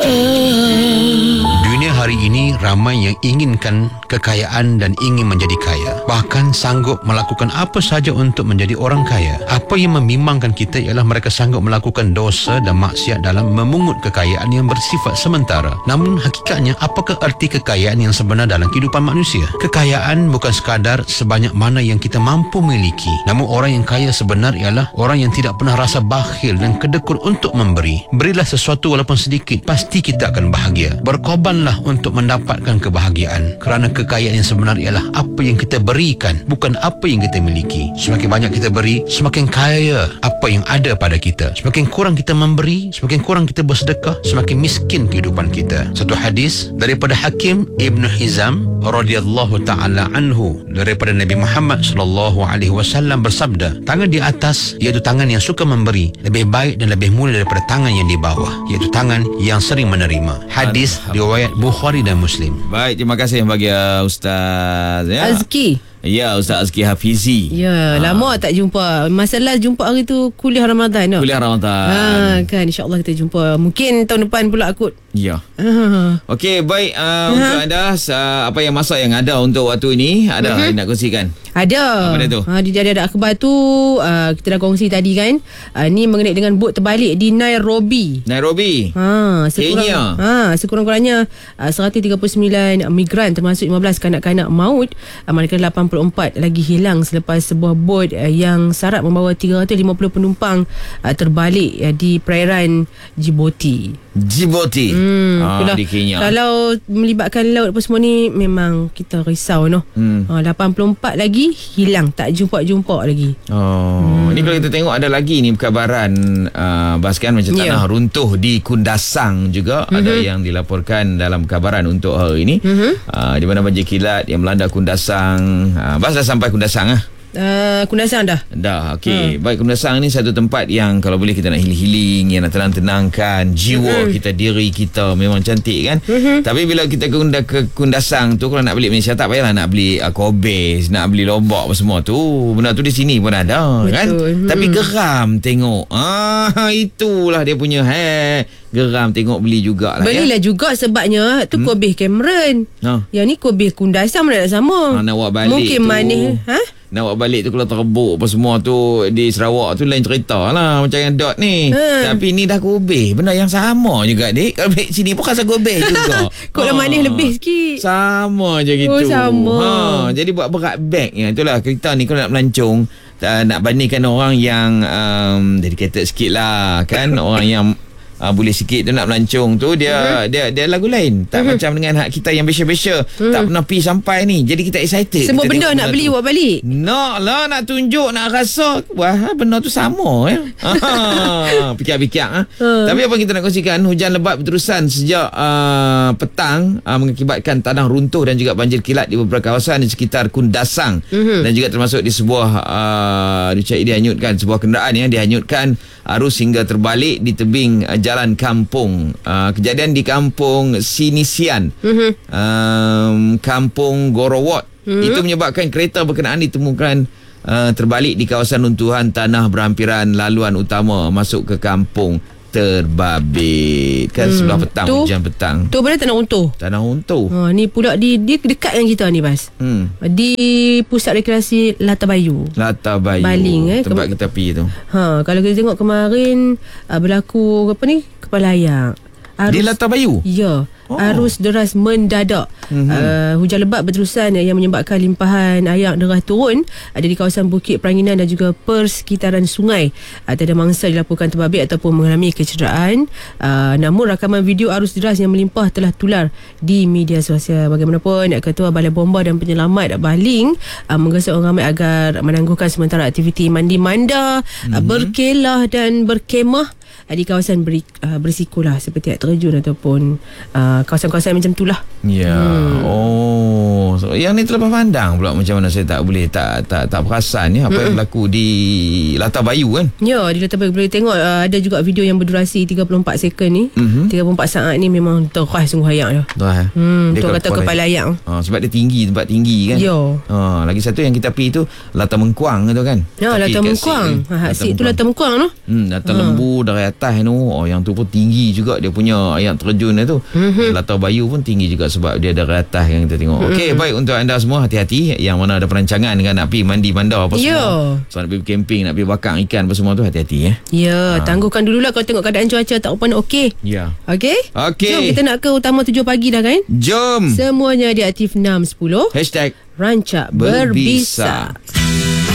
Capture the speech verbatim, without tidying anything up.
Dunia hari ini ramai yang inginkan kekayaan dan ingin menjadi kaya. Bahkan sanggup melakukan apa saja untuk menjadi orang kaya. Apa yang membimbangkan kita ialah mereka sanggup melakukan dosa dan maksiat dalam memungut kekayaan yang bersifat sementara. Namun hakikatnya, apakah erti kekayaan yang sebenar dalam kehidupan manusia? Kekayaan bukan sekadar sebanyak mana yang kita mampu miliki. Namun orang yang kaya sebenar ialah orang yang tidak pernah rasa bakhil dan kedekut untuk memberi. Berilah sesuatu walaupun sedikit, pasti kita akan bahagia. Berkorbanlah untuk mendapatkan kebahagiaan. Kerana kekayaan yang sebenar ialah apa yang kita berikan, bukan apa yang kita miliki. Semakin banyak kita beri, semakin kaya apa yang ada pada kita. Semakin kurang kita memberi, semakin kurang kita bersedekah, semakin miskin kehidupan kita. Satu hadis daripada Hakim Ibn Hizam radhiyallahu ta'ala anhu, daripada Nabi Muhammad sallallahu alaihi wasallam bersabda, tangan di atas iaitu tangan yang suka memberi lebih baik dan lebih mulia daripada tangan yang di bawah, iaitu tangan yang sering menerima. Hadis riwayat Bukhari dan Muslim. Baik, terima kasih bagi uh, Ustaz ya. Azki. Ya, Ustaz Azki Hafizi. Ya, ha. Lama tak jumpa. Masalah jumpa hari tu kuliah Ramadan, no? Kuliah Ramadan. Ha, kan, insya-Allah kita jumpa. Mungkin tahun depan pula kot. Ya. Ha. Okey, baik uh, ha. untuk anda uh, apa yang masa yang ada untuk waktu ini ada uh-huh. yang nak kongsikan? Ada. Apa dia tu? Ha, dia ada akhbar tu uh, kita dah kongsi tadi kan. Uh, ni mengenai dengan bot terbalik di Nairobi. Nairobi. Ha, sekurang, Kenya. Ha, sekurang-kurangnya uh, seratus tiga puluh sembilan migran termasuk lima belas kanak-kanak maut, uh, manakala lapan puluh empat lagi hilang selepas sebuah bot uh, yang syarat membawa tiga ratus lima puluh penumpang uh, terbalik uh, di perairan Djibouti. Djibouti. Hmm, ah, di Kenya. Kalau melibatkan laut apa semua ni memang kita risau noh. Hmm. Uh, lapan puluh empat lagi hilang, tak jumpa-jumpa lagi. Oh, hmm. Ni kalau kita tengok ada lagi ni perkabaran uh, bahaskan macam yeah. tanah runtuh di Kundasang juga mm-hmm. ada yang dilaporkan dalam perkabaran untuk hari ini. Mm-hmm. Uh, di mana banjir kilat yang melanda Kundasang. Uh, Bas dah sampai Kundasang ah. Uh, Kundasang dah? Dah, okey. Hmm. Baik, Kundasang ni satu tempat yang kalau boleh kita nak healing-healing, yang nak tenang-tenangkan jiwa hmm. kita, diri kita, memang cantik kan. Hmm. Tapi bila kita ke, ke Kundasang tu, kalau nak beli Malaysia tak payahlah nak beli uh, kobes, nak beli lombok apa semua tu. Benda tu di sini pun ada. Betul. Kan. Hmm. Tapi geram tengok. Ah, itulah dia punya he. Geram tengok beli jugalah. Belilah ya. Juga sebabnya tu hmm. kobes Cameron. Ha. Yang ni kobes Kundasang mana nak sama. Ha, nak buat balik mungkin tu. Manis. Ha? Nak buat balik tu kalau terbuk apa semua tu di Sarawak tu lain cerita lah macam yang Dot ni. Ha. Tapi ni dah kobes. Benda yang sama juga dik. Kalau balik sini pun rasa kobes juga. Kok ha. manis lebih sikit. Sama je gitu. Oh, sama. Ha. Jadi buat berat beg ya. Itulah kita ni kalau nak melancong uh, nak bandingkan orang yang um, dedicated sikit lah kan. Orang yang Uh, boleh sikit tu nak melancong tu dia uh-huh. dia dia lagu lain tak uh-huh. macam dengan hak kita yang besya-besya uh-huh. tak pernah pergi sampai ni, jadi kita excited semua kita benda nak beli buat balik nak lah, nak tunjuk, nak rasa wah benda tu sama ya. Pikir-pikir ha? uh. Tapi apa kita nak kongsikan, hujan lebat berterusan sejak uh, petang uh, mengakibatkan tanah runtuh dan juga banjir kilat di beberapa kawasan di sekitar Kundasang uh-huh. dan juga termasuk di sebuah uh, dihanyutkan sebuah kenderaan yang dihanyutkan arus hingga terbalik di tebing uh, jalan kampung. Uh, kejadian di kampung Sinisian, mm-hmm. um, kampung Gorowot. Mm-hmm. Itu menyebabkan kereta berkenaan ditemukan uh, terbalik di kawasan runtuhan tanah berhampiran laluan utama masuk ke kampung terbabit. Kan hmm. sebelah petang, tu, hujan petang. Tu benar tanah runtuh. Tanah runtuh. Ha, ni pula di, di dekat yang kita ni Bas. Hmm. Di pusat rekreasi Latabayu. Latabayu. Baling eh. Tempat kita pergi tu. Ha, kalau kita tengok kemarin uh, berlaku apa ni? Kepala ayak. Arus, di Latabayu? Ya. Oh. Arus deras mendadak. Mm-hmm. uh, Hujan lebat berterusan yang menyebabkan limpahan air deras turun ada di kawasan Bukit Peranginan dan juga persekitaran sungai. uh, Tiada mangsa dilaporkan terbabit ataupun mengalami kecederaan. uh, Namun rakaman video arus deras yang melimpah telah tular di media sosial. Bagaimanapun, Ketua Balai Bomba dan Penyelamat Baling uh, menggesek orang ramai agar menangguhkan sementara aktiviti mandi manda, mm-hmm. uh, berkelah dan berkemah di kawasan beri, uh, berisiko lah seperti air terjun ataupun uh, kawasan-kawasan macam tu lah. Ya. Yeah. Hmm. Oh. Oh, so yang ni terlepas pandang pula macam mana saya tak boleh tak tak tak perasan ya apa yang berlaku di Latar Bayu kan. Ya, di Latar Bayu boleh tengok uh, ada juga video yang berdurasi tiga puluh empat second ni. Mm-hmm. tiga puluh empat saat ni memang terkhas sungguh ayak dia. Tuh, eh. Hmm, Dia tu kata kepala ayak. Ha, sebab dia tinggi, tempat tinggi kan. Ya. Ha, lagi satu yang kita pergi tu Latar Mengkuang tu kan. Ya, Latar Mengkuang. Ha, sik tu Latar Mengkuang tu. Hmm, Latar ha. Lembu dari atas tu. Oh, yang tu pun tinggi juga dia punya air terjun tu. Mm-hmm. Latar Bayu pun tinggi juga sebab dia dari atas yang kita tengok. Mm-hmm. Okey, baik untuk anda semua hati-hati yang mana ada perancangan kan nak pergi mandi mandar apa Yo. semua. So nak pergi camping, nak pergi bakar ikan apa semua tu hati-hati ya. Ya, ha. tangguhkan dululah kalau tengok keadaan cuaca tak apa nak okey. Ya. Okey? Okey. Jom kita nak ke utama tujuh pagi dah kan? Jom. Semuanya di Aktif enam sepuluh. Hashtag Rancak Berbisa. Berbisa.